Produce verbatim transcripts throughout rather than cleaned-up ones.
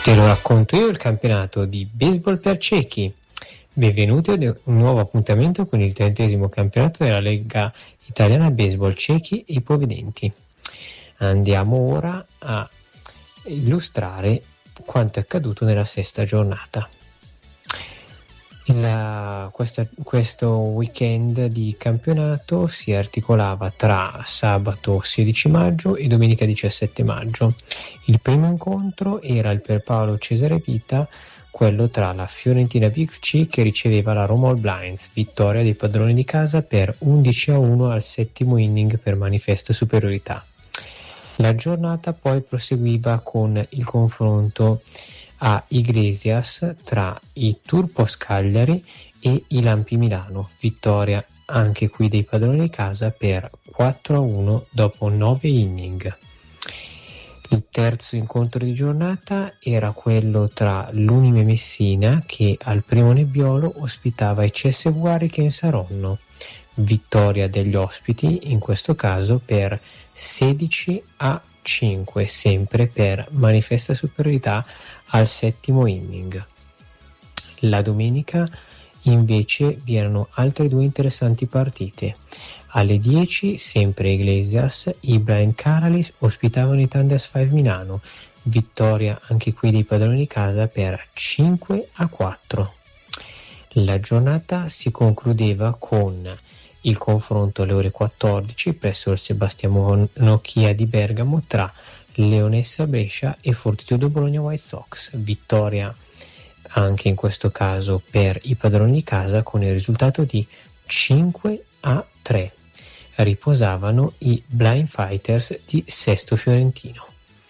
Te lo racconto io, il campionato di baseball per ciechi. Benvenuti ad un nuovo appuntamento con il trentesimo campionato della Lega Italiana Baseball Ciechi e Ipovedenti. Andiamo ora a illustrare quanto è accaduto nella sesta giornata. La, questa, questo weekend di campionato si articolava tra sabato sedici maggio e domenica diciassette maggio. Il primo incontro era il Pierpaolo Cesare Vita, quello tra la Fiorentina B X C che riceveva la Roma All Blinds, vittoria dei padroni di casa per undici a uno al settimo inning per manifesta superiorità. La giornata poi proseguiva con il confronto a Iglesias tra i Turpos Cagliari e i Lampi Milano, vittoria anche qui dei padroni di casa per quattro a uno dopo nove inning. Il terzo incontro di giornata era quello tra l'Unime Messina che al primo Nebbiolo ospitava i C S V Hurricane Saronno, vittoria degli ospiti in questo caso per sedici a cinque, sempre per manifesta superiorità al settimo inning. La domenica invece vi erano altre due interessanti partite. Alle dieci, sempre Iglesias, Ibrahim Karalis ospitavano i Thunders cinque Milano, vittoria anche qui dei padroni di casa per cinque a quattro. La giornata si concludeva con il confronto alle ore quattordici presso il Sebastiano Nocchia di Bergamo tra Leonessa Brescia e Fortitudo Bologna White Sox, vittoria anche in questo caso per i padroni di casa con il risultato di cinque a tre. Riposavano i Blind Fighters di Sesto Fiorentino.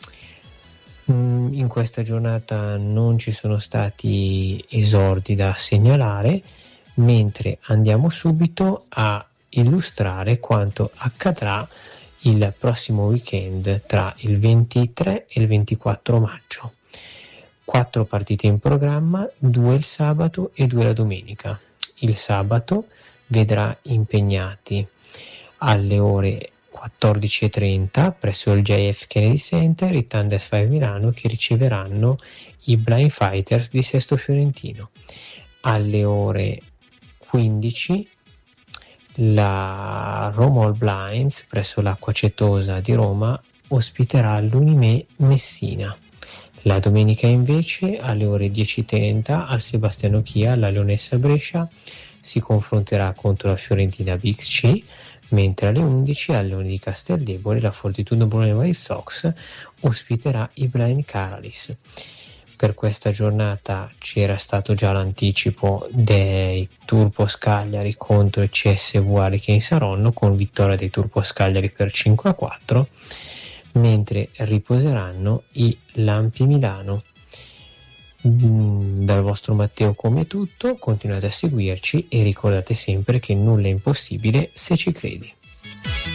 In questa giornata non ci sono stati esordi da segnalare, mentre andiamo subito a illustrare quanto accadrà il prossimo weekend tra il ventitré e il ventiquattro maggio. Quattro partite in programma, due il sabato e due la domenica. Il sabato vedrà impegnati alle ore quattordici e trenta presso il J F Kennedy Center i Thunders cinque Milano che riceveranno i Blind Fighters di Sesto Fiorentino. Alle ore quindici la Roma All Blinds presso l'Acqua Cetosa di Roma ospiterà l'Unime Messina. La domenica invece alle ore dieci e trenta al Sebastiano Chia la Leonessa Brescia si confronterà contro la Fiorentina B X C, mentre alle undici al Leone di Casteldebole la Fortitudo Bologna White Sox ospiterà i Blind Caralis. Per questa giornata c'era stato già l'anticipo dei Turpos Cagliari contro il C S V Hurricane Saronno con vittoria dei Turpos Cagliari per cinque a quattro, mentre riposeranno i Lampi Milano. Dal vostro Matteo come è tutto, continuate a seguirci e ricordate sempre che nulla è impossibile se ci credi.